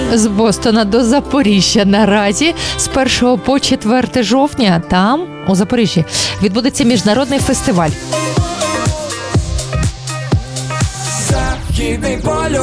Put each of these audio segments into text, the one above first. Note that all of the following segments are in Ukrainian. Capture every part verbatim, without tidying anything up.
З Бостона до Запоріжжя наразі з першого по четверте жовтня там, у Запоріжжі, відбудеться міжнародний фестиваль. Західний полюс.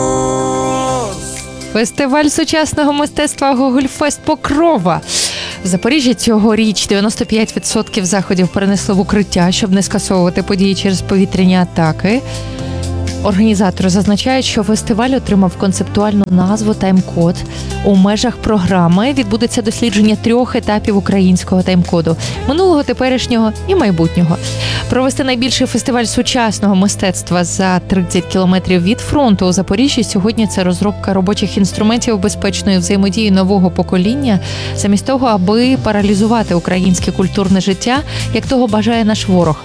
Фестиваль сучасного мистецтва «Гогольфест Покрова». В Запоріжжі цьогоріч дев'яносто п'ять відсотків заходів перенесли в укриття, щоб не скасовувати події через повітряні атаки. Організатори зазначають, що фестиваль отримав концептуальну назву «Таймкод». У межах програми відбудеться дослідження трьох етапів українського таймкоду – минулого, теперішнього і майбутнього. Провести найбільший фестиваль сучасного мистецтва за тридцять кілометрів від фронту у Запоріжжі сьогодні – це розробка робочих інструментів безпечної взаємодії нового покоління, замість того, аби паралізувати українське культурне життя, як того бажає наш ворог.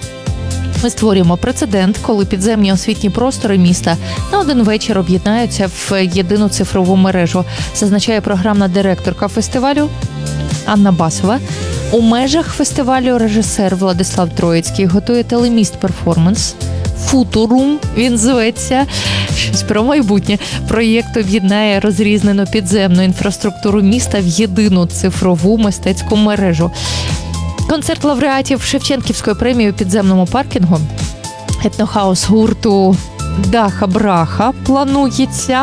Ми створюємо прецедент, коли підземні освітні простори міста на один вечір об'єднаються в єдину цифрову мережу, зазначає програмна директорка фестивалю Анна Басова. У межах фестивалю режисер Владислав Троїцький готує телеміст-перформанс «Футурум», він зветься, щось про майбутнє. Проєкт об'єднає розрізнену підземну інфраструктуру міста в єдину цифрову мистецьку мережу. Концерт лауреатів Шевченківської премії у підземному паркінгу, етнохаус гурту Даха-Браха планується.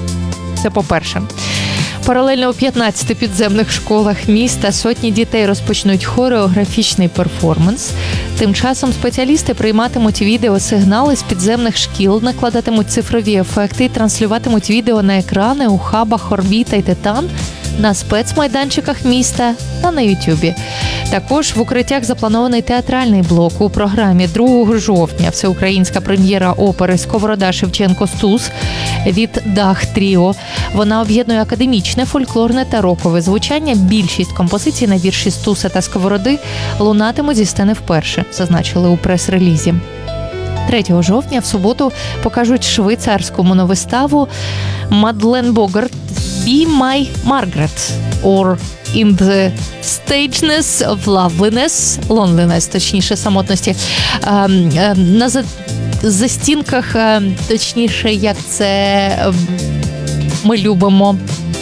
Це по-перше. Паралельно у п'ятнадцяти підземних школах міста сотні дітей розпочнуть хореографічний перформанс. Тим часом спеціалісти прийматимуть відеосигнали з підземних шкіл, накладатимуть цифрові ефекти і транслюватимуть відео на екрани у хабах «Орбіта» і «Титан», на спецмайданчиках міста та на Ютубі. Також в укриттях запланований театральний блок. У програмі другого жовтня всеукраїнська прем'єра опери «Сковорода, Шевченко, Стус» від Дах Тріо. Вона об'єднує академічне, фольклорне та рокове звучання. Більшість композицій на вірші Стуса та Сковороди лунатимуть зі сцени вперше, зазначили у прес-релізі. третього жовтня в суботу покажуть швейцарську моновиставу Мадлен Богарт «Be My Margaret» or «In the Stageness of Loveliness», «Loneliness», точніше, самотності. На застінках, точніше, як це ми любимо,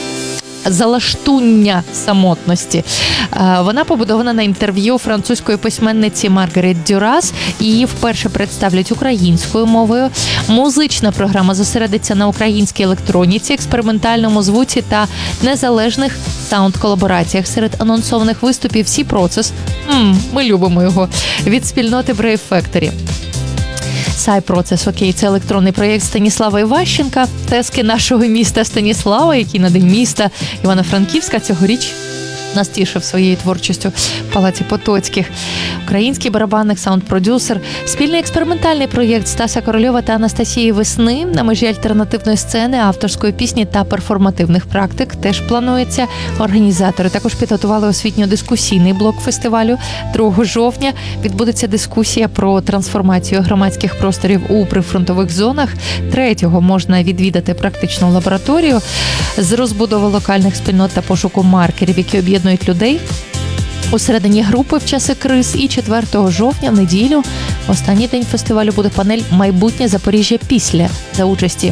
залаштуння самотності. Вона побудована на інтерв'ю французької письменниці Маргарет Дюрас. Її вперше представлять українською мовою. Музична програма зосередиться на українській електроніці, експериментальному звуці та незалежних саунд-колабораціях. Серед анонсованих виступів «Сі Процес», м, ми любимо його, від спільноти Brave Factory. Сай Процес, окей, це електронний проєкт Станіслава Іващенка, тески нашого міста Станіслава, який на День міста Івано-Франківська цьогоріч нас тішив своєю творчістю в Палаці Потоцьких. Український барабанник, саунд-продюсер, спільний експериментальний проєкт Стаса Корольова та Анастасії Весни на межі альтернативної сцени, авторської пісні та перформативних практик теж планується. Організатори також підготували освітньо-дискусійний блок фестивалю. другого жовтня відбудеться дискусія про трансформацію громадських просторів у прифронтових зонах. третього можна відвідати практичну лабораторію з розбудови локальних спільнот та пошуку маркерів, які об'єднують людей у середині групи в часи криз. І четвертого жовтня, в неділю, останній день фестивалю, буде панель «Майбутнє Запоріжжя після» за участі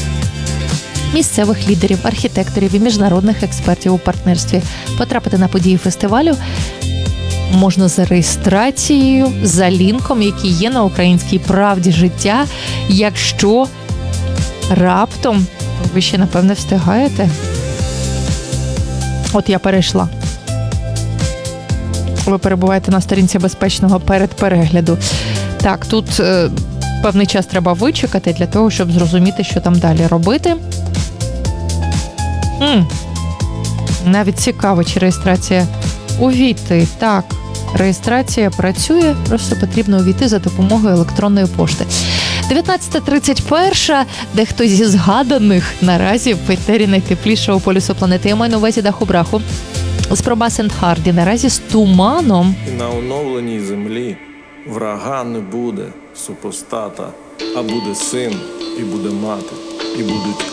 місцевих лідерів, архітекторів і міжнародних експертів у партнерстві. Потрапити на події фестивалю можна за реєстрацією, за лінком, який є на Українській правді життя. Якщо раптом ви ще, напевне, встигаєте. От я перейшла. Ви перебуваєте на сторінці безпечного передперегляду. Так, тут е, певний час треба вичекати для того, щоб зрозуміти, що там далі робити. М-м. Навіть цікаво, чи реєстрація увійти. Так, реєстрація працює, просто потрібно увійти за допомогою електронної пошти. дев'ятнадцята тридцять один. Дехто зі згаданих наразі в етері найтеплішого полюсу планети. Я маю на увазі Даху-Браху. З Проба Сент-Харді наразі з туманом. І на оновленій землі врага не буде, супостата, а буде син, і буде мати, і будуть